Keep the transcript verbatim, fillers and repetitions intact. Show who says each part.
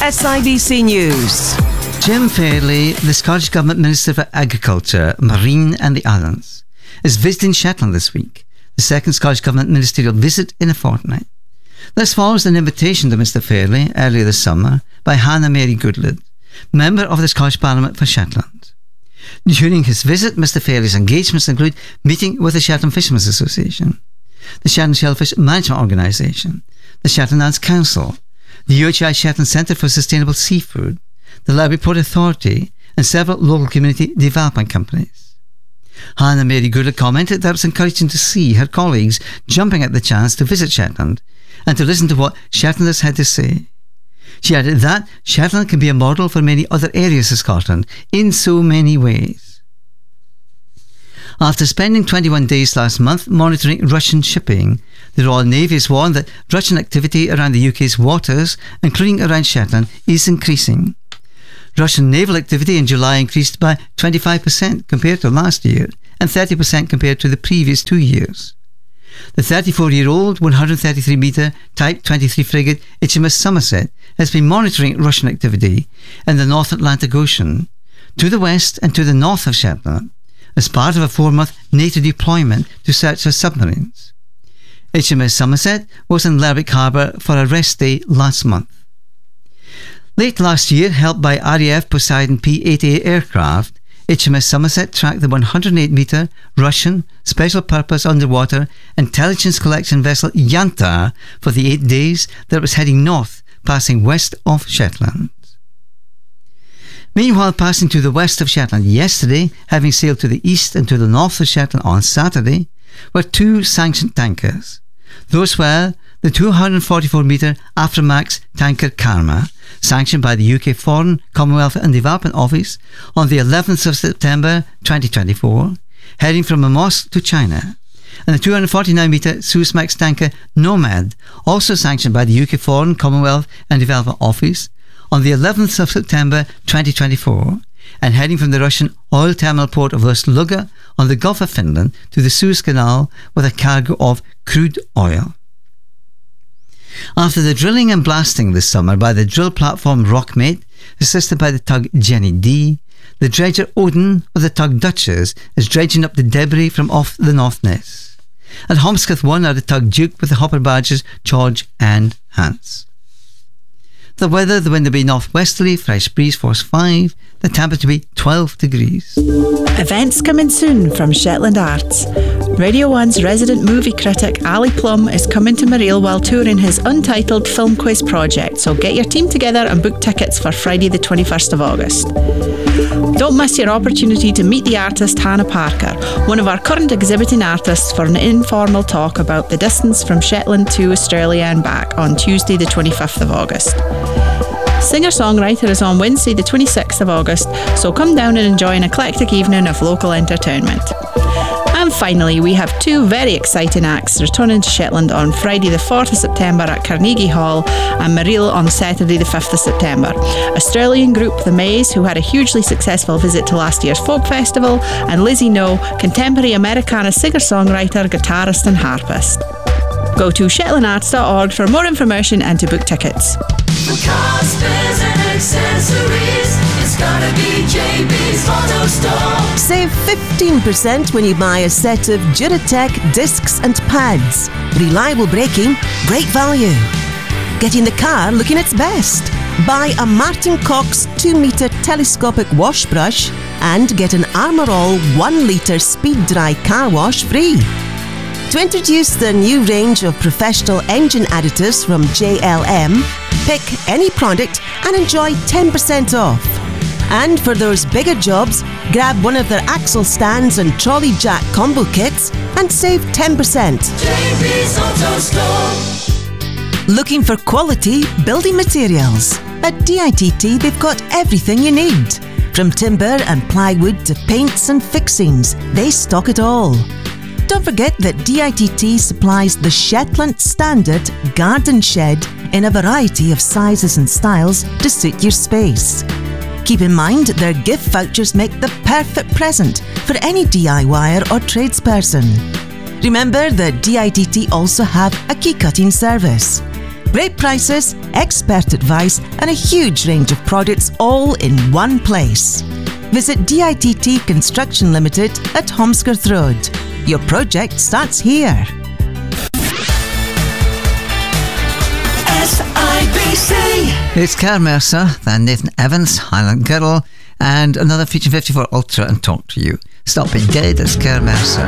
Speaker 1: S I B C News.
Speaker 2: Jim Fairley, the Scottish Government Minister for Agriculture, Marine and the Islands, is visiting Shetland this week, the second Scottish Government ministerial visit in a fortnight. This follows an invitation to Mr Fairley earlier this summer by Hannah Mary Goodlad, member of the Scottish Parliament for Shetland. During his visit, Mr Fairley's engagements include meeting with the Shetland Fishermen's Association, the Shetland Shellfish Management Organisation, the Shetland Lands Council, the U H I Shetland Centre for Sustainable Seafood, the Lerbury Port Authority, and several local community development companies. Hannah Mary Goodlad commented that it was encouraging to see her colleagues jumping at the chance to visit Shetland and to listen to what Shetlanders had to say. She added that Shetland can be a model for many other areas of Scotland in so many ways. After spending twenty-one days last month monitoring Russian shipping, the Royal Navy has warned that Russian activity around the U K's waters, including around Shetland, is increasing. Russian naval activity in July increased by twenty-five percent compared to last year and thirty percent compared to the previous two years. The thirty-four-year-old one hundred thirty-three metre Type twenty-three frigate H M S Somerset has been monitoring Russian activity in the North Atlantic Ocean, to the west and to the north of Shetland, as part of a four-month NATO deployment to search for submarines. H M S Somerset was in Lerwick Harbour for a rest day last month. Late last year, helped by R A F Poseidon P eighty-eight aircraft, H M S Somerset tracked the one hundred eight metre Russian Special Purpose Underwater Intelligence Collection vessel Yantar for the eight days that it was heading north, passing west of Shetland. Meanwhile, passing to the west of Shetland yesterday, having sailed to the east and to the north of Shetland on Saturday, were two sanctioned tankers. Those were the two hundred forty-four metre Aframax tanker Karma, sanctioned by the U K Foreign, Commonwealth and Development Office on the eleventh of September twenty twenty-four, heading from Amos to China, and the two hundred forty-nine metre Suezmax tanker Nomad, also sanctioned by the U K Foreign, Commonwealth and Development Office on the eleventh of September twenty twenty-four, and heading from the Russian oil terminal port of Ust-Luga on the Gulf of Finland to the Suez Canal with a cargo of crude oil. After the drilling and blasting this summer by the drill platform Rockmate, assisted by the tug Jenny D, the dredger Odin of the tug Duchess is dredging up the debris from off the North Ness. At Homscott one are the tug Duke with the hopper barges George and Hans. The weather, the wind will be northwesterly, fresh breeze force five, the temperature will be twelve degrees.
Speaker 3: Events coming soon from Shetland Arts. Radio one's resident movie critic Ali Plum is coming to Mareel while touring his untitled film quiz project, so get your team together and book tickets for Friday the twenty-first of August. Don't miss your opportunity to meet the artist Hannah Parker, one of our current exhibiting artists, for an informal talk about the distance from Shetland to Australia and back on Tuesday the twenty-fifth of August. Singer-songwriter is on Wednesday the twenty-sixth of August, so come down and enjoy an eclectic evening of local entertainment. And finally, we have two very exciting acts returning to Shetland on Friday the fourth of September at Carnegie Hall and Mareel on Saturday the fifth of September. Australian group The Maze, who had a hugely successful visit to last year's folk festival, and Lizzie No, contemporary Americana singer-songwriter, guitarist and harpist. Go to shetland arts dot org for more information and to book tickets.
Speaker 4: For cars, spares and accessories, it's gotta be J B's Auto Store.
Speaker 1: Save fifteen percent when you buy a set of Duratec discs and pads. Reliable braking, great value. Getting the car looking its best. Buy a Martin Cox two metre telescopic wash brush and get an Armour All one litre speed dry car wash free. To introduce the new range of professional engine additives from J L M, pick any product and enjoy ten percent off. And for those bigger jobs, grab one of their axle stands and trolley jack combo kits and save ten percent.
Speaker 4: J B's Auto Store.
Speaker 1: Looking for quality building materials? At D I T T they've got everything you need. From timber and plywood to paints and fixings, they stock it all. Don't forget that D I T T supplies the Shetland Standard Garden Shed in a variety of sizes and styles to suit your space. Keep in mind their gift vouchers make the perfect present for any D I Y er or tradesperson. Remember that D I T T also have a key cutting service. Great prices, expert advice, and a huge range of products all in one place. Visit D I T T Construction Limited at Holmescroft Road. Your project starts here.
Speaker 4: S I B C.
Speaker 2: It's Claire Mercer, then Nathan Evans, Highland Girl, and another Feature fifty-four Ultra and Talk to You. Stop being dead, it's Claire Mercer.